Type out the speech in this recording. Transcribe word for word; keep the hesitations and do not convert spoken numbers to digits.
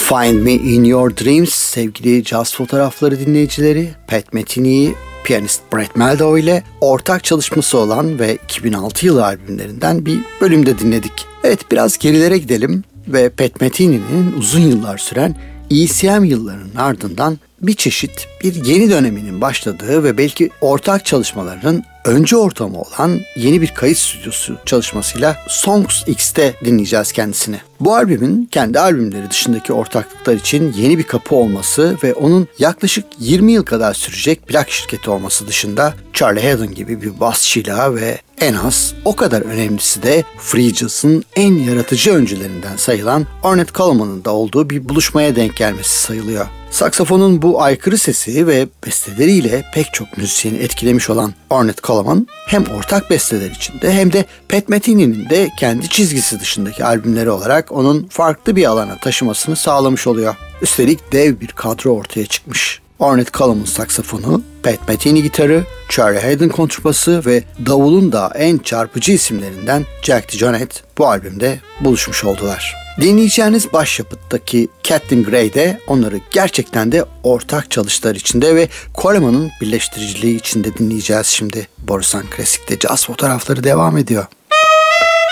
Find Me In Your Dreams sevgili caz fotoğrafları dinleyicileri, Pat Metheny, piyanist Brett Mehldau ile ortak çalışması olan ve iki bin altı yılı albümlerinden bir bölümde dinledik. Evet, biraz gerilere gidelim ve Pat Metheny'nin uzun yıllar süren E C M yıllarının ardından bir çeşit bir yeni döneminin başladığı ve belki ortak çalışmalarının öncü ortamı olan yeni bir kayıt stüdyosu çalışmasıyla Songs X'te dinleyeceğiz kendisini. Bu albümün kendi albümleri dışındaki ortaklıklar için yeni bir kapı olması ve onun yaklaşık yirmi yıl kadar sürecek plak şirketi olması dışında Charlie Haden gibi bir basçıyla ve en az o kadar önemlisi de free jazz'ın en yaratıcı öncülerinden sayılan Ornette Coleman'ın da olduğu bir buluşmaya denk gelmesi sayılıyor. Saksafonun bu aykırı sesi ve besteleriyle pek çok müzisyeni etkilemiş olan Ornette Coleman hem ortak besteler içinde hem de Pat Metheny'nin de kendi çizgisi dışındaki albümleri olarak onun farklı bir alana taşımasını sağlamış oluyor. Üstelik dev bir kadro ortaya çıkmış. Ornette Coleman saksafonu, Pat Metheny gitarı, Charlie Haden kontrbası ve davulun da en çarpıcı isimlerinden Jack DeJohnette bu albümde buluşmuş oldular. Dinleyeceğiniz başyapıttaki Captain Grey'de onları gerçekten de ortak çalışmalar içinde ve Coleman'ın birleştiriciliği içinde dinleyeceğiz şimdi. Borusan Klasik'te caz fotoğrafları devam ediyor.